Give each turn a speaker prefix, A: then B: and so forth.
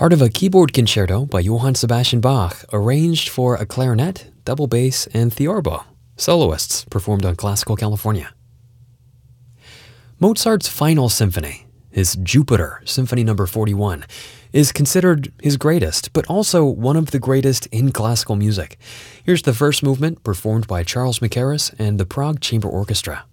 A: Part of a keyboard concerto by Johann Sebastian Bach, arranged for a clarinet, double bass, and theorbo. Soloists performed on Classical California. Mozart's Final Symphony, his Jupiter, Symphony No. 41, is considered his greatest, but also one of the greatest in classical music. Here's the first movement performed by Charles Mackerras and the Prague Chamber Orchestra.